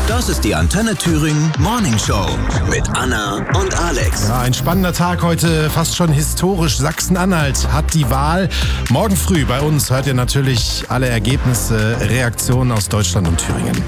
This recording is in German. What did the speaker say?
Das ist die Antenne Thüringen Morning Show mit Anna und Alex. Ja, ein spannender Tag heute, fast schon historisch. Sachsen-Anhalt hat die Wahl. Morgen früh bei uns hört ihr natürlich alle Ergebnisse, Reaktionen aus Deutschland und Thüringen.